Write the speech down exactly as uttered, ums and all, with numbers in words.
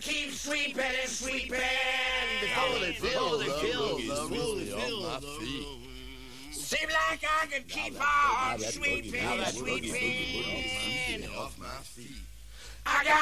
keep sweeping and sweeping. Before they feel they the feel boogie, the boogie feel on the my feet. Seem like I could keep Now on that boogie, sweeping now and that boogie, sweeping. boogie, boogie off my feet. I got